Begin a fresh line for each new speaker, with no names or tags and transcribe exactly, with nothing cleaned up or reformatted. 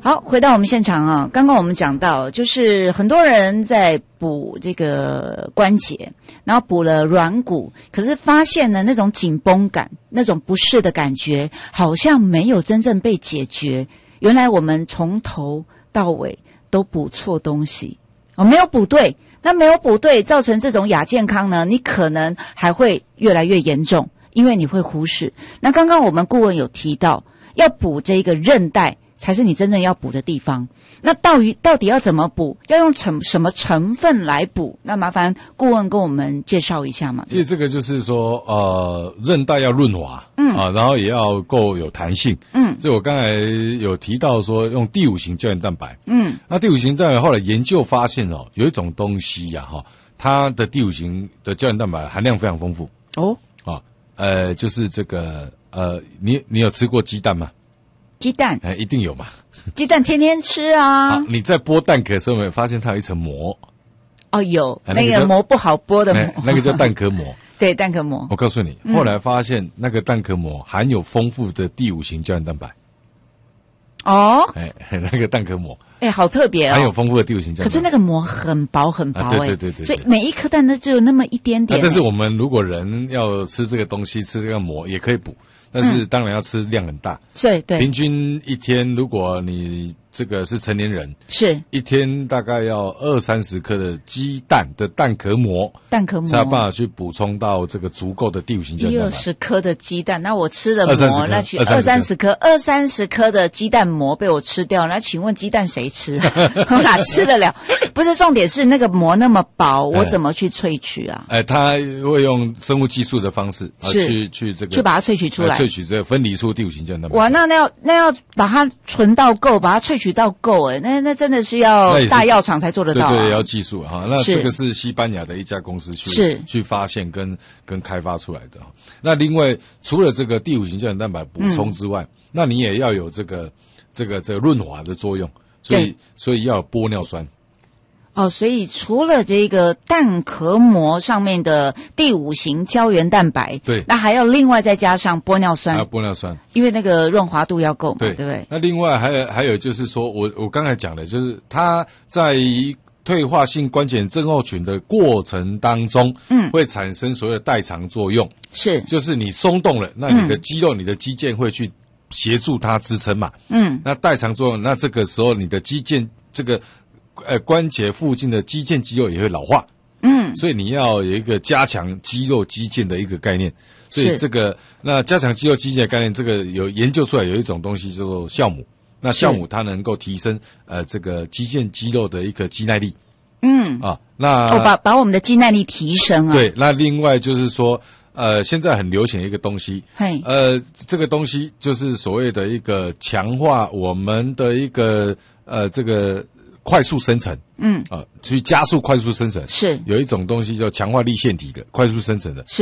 好，回到我们现场啊，刚刚我们讲到，就是很多人在补这个关节，然后补了软骨，可是发现呢，那种紧绷感、那种不适的感觉，好像没有真正被解决。原来我们从头到尾都补错东西，哦，没有补对。那没有补对，造成这种亚健康呢，你可能还会越来越严重，因为你会忽视。那刚刚我们顾问有提到，要补这个韧带才是你真正要补的地方。那到底到底要怎么补？要用成什么成分来补？那麻烦顾问跟我们介绍一下嘛。
其实这个就是说，呃，韧带要润滑，嗯啊，然后也要够有弹性，嗯。所以我刚才有提到说，用第五型胶原蛋白，嗯。那第五型蛋白后来研究发现哦，有一种东西呀、啊，哈，它的第五型的胶原蛋白含量非常丰富哦，啊，呃，就是这个呃，你你有吃过鸡蛋吗？
鸡蛋，
哎，一定有嘛。
鸡蛋天天吃啊。
好，你在剥蛋壳的时候有没有发现它有一层膜？
哦，有，
哎、
那个膜不好剥的膜，
哎、那个叫蛋壳膜。
对，蛋壳膜。
我告诉你，后来发现那个蛋壳膜含有丰富的第五型胶原蛋白。
哦，
哎，那个蛋壳膜，
哎，好特别哦，
含有丰富的第五型胶原蛋白。
可是那个膜很薄很薄、欸，
啊，对对对 对, 对，
所以每一颗蛋都只有那么一点点、欸
啊。但是我们如果人要吃这个东西，吃这个膜也可以补，但是当然要吃量很大。
对、嗯、对，
平均一天，如果你这个是成年人，
是
一天大概要二三十颗的鸡蛋的蛋壳膜，
蛋壳膜
才有办法去补充到这个足够的第五型胶原蛋白。
一二十颗的鸡蛋，那我吃的膜，那去
二
三十颗，二三十颗的鸡蛋膜被我吃掉，那请问鸡蛋谁吃？我哪吃得了？不是，重点是那个膜那么薄，我怎么去萃取啊？
哎，他会用生物技术的方式啊，去去这个
去把它萃取出来，
萃取这个分离出第五型胶原蛋白。
哇，那那要那要把它纯到够，把它萃取到够，哎，那那真的是要大药厂才做得到、啊，
对对，要技术哈。那这个是西班牙的一家公司去
是
去发现跟跟开发出来的。那另外，除了这个第五型胶原蛋白补充之外，嗯、那你也要有这个这个这个润滑的作用，所以所以要有玻尿酸。
哦，所以除了这个蛋壳膜上面的第五型胶原蛋白，
对，
那还要另外再加上玻尿酸，
还有玻尿酸，
因为那个润滑度要够嘛，对，对不对？
那另外还有还有就是说，我我刚才讲的，就是它在退化性关节症候群的过程当中，嗯，会产生所谓的代偿作用，
是，
就是你松动了，那你的肌肉、嗯、你的肌腱会去协助它支撑嘛，嗯，那代偿作用，那这个时候你的肌腱这个。呃，关节附近的肌腱肌肉也会老化，嗯，所以你要有一个加强肌肉肌腱的一个概念。所以这个那加强肌肉肌腱的概念，这个有研究出来有一种东西叫做酵母。那酵母它能够提升呃这个肌腱肌肉的一个肌耐力，嗯啊，那
哦把把我们的肌耐力提升啊。
对，那另外就是说，呃，现在很流行一个东西，
嘿，
呃，这个东西就是所谓的一个强化我们的一个呃这个。快速生成，嗯啊，去加速快速生成，
是
有一种东西叫强化粒线体的快速生成的，
是。